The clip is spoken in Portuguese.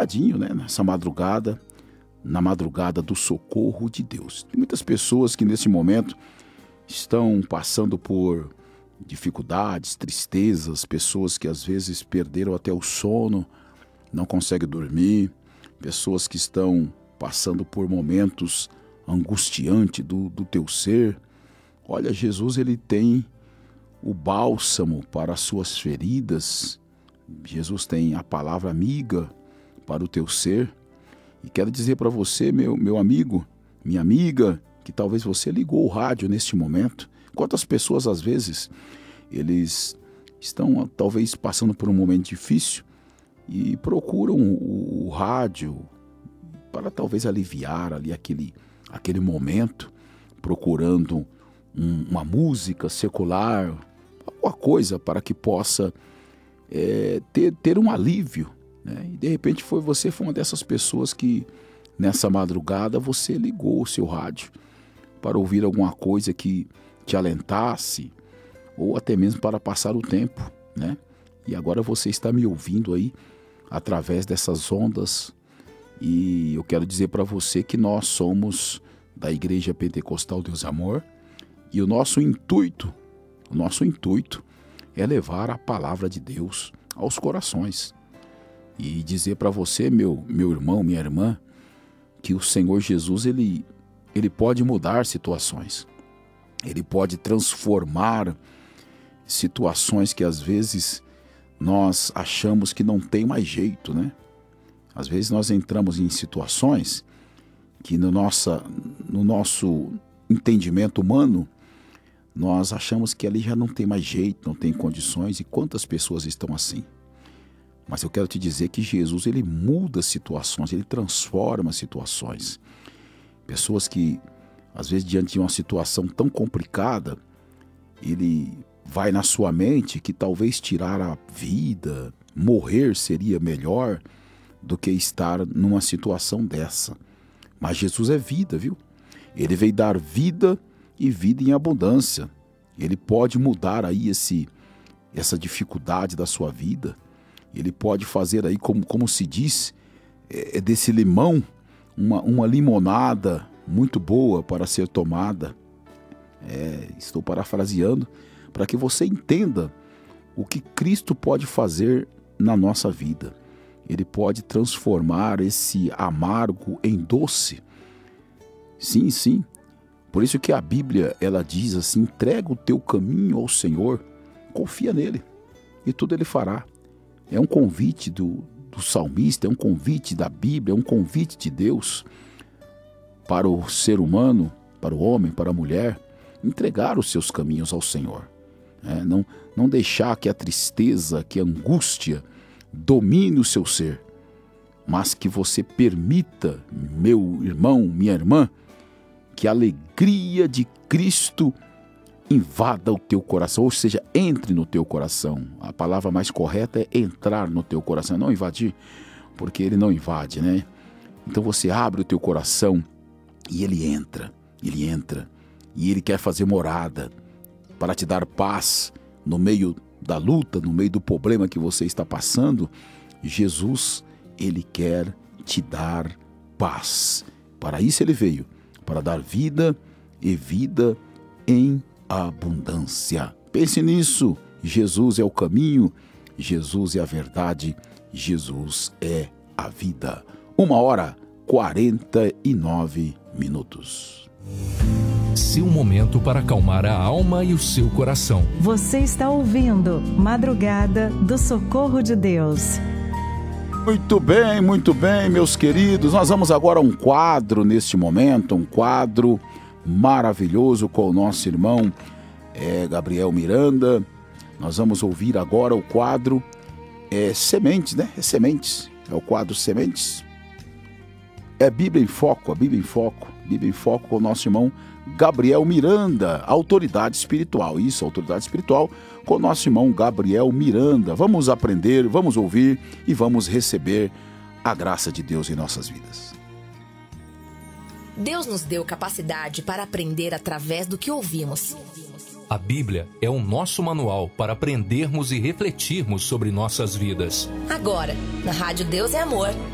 ligadinho, né, nessa madrugada, na madrugada do socorro de Deus. Tem muitas pessoas que nesse momento estão passando por dificuldades, tristezas, pessoas que às vezes perderam até o sono, não conseguem dormir, pessoas que estão passando por momentos angustiantes do teu ser. Olha, Jesus, ele tem o bálsamo para as suas feridas. Jesus tem a palavra amiga para o teu ser. E quero dizer para você, meu amigo, minha amiga, que talvez você ligou o rádio neste momento. Quantas pessoas, às vezes, eles estão talvez passando por um momento difícil e procuram o rádio para talvez aliviar ali aquele momento, procurando uma música secular, alguma coisa para que possa ter um alívio, né? E de repente você foi uma dessas pessoas que nessa madrugada você ligou o seu rádio para ouvir alguma coisa que te alentasse ou até mesmo para passar o tempo, né? E agora você está me ouvindo aí através dessas ondas e eu quero dizer para você que nós somos da Igreja Pentecostal Deus Amor e o nosso intuito é levar a palavra de Deus aos corações e dizer para você, meu irmão, minha irmã, que o Senhor Jesus, ele pode mudar situações, ele pode transformar situações que às vezes nós achamos que não tem mais jeito, né? Às vezes nós entramos em situações que no nosso entendimento humano, nós achamos que ali já não tem mais jeito, não tem condições, e quantas pessoas estão assim. Mas eu quero te dizer que Jesus, ele muda situações, ele transforma situações. Pessoas que, às vezes, diante de uma situação tão complicada, ele vai na sua mente que talvez tirar a vida, morrer seria melhor do que estar numa situação dessa. Mas Jesus é vida, viu? Ele veio dar vida e vida em abundância. Ele pode mudar aí essa dificuldade da sua vida. Ele pode fazer aí, como se diz, desse limão, uma limonada muito boa para ser tomada. Estou parafraseando, para que você entenda o que Cristo pode fazer na nossa vida. Ele pode transformar esse amargo em doce. Sim, sim. Por isso que a Bíblia, ela diz assim, entrega o teu caminho ao Senhor, confia nele e tudo ele fará. É um convite do salmista, é um convite da Bíblia, é um convite de Deus para o ser humano, para o homem, para a mulher, entregar os seus caminhos ao Senhor. Não deixar que a tristeza, que a angústia domine o seu ser, mas que você permita, meu irmão, minha irmã, que a alegria de Cristo invada o teu coração, ou seja, entre no teu coração. A palavra mais correta é entrar no teu coração, não invadir, porque ele não invade, né? Então você abre o teu coração e ele entra, e ele quer fazer morada para te dar paz no meio da luta, no meio do problema que você está passando. Jesus, ele quer te dar paz. Para isso ele veio, para dar vida e vida em abundância. Pense nisso. Jesus é o caminho, Jesus é a verdade, Jesus é a vida. 1h49. Seu momento para acalmar a alma e o seu coração. Você está ouvindo Madrugada do Socorro de Deus. Muito bem, meus queridos. Nós vamos agora a um quadro neste momento, um quadro maravilhoso com o nosso irmão Gabriel Miranda. Nós vamos ouvir agora o quadro Sementes, né? Sementes. É o quadro Sementes. É Bíblia em Foco, a Bíblia em Foco. Bíblia em Foco com o nosso irmão Gabriel Miranda, autoridade espiritual. Isso, autoridade espiritual com o nosso irmão Gabriel Miranda. Vamos aprender, vamos ouvir e vamos receber a graça de Deus em nossas vidas. Deus nos deu capacidade para aprender através do que ouvimos. A Bíblia é o nosso manual para aprendermos e refletirmos sobre nossas vidas. Agora, na Rádio Deus é Amor,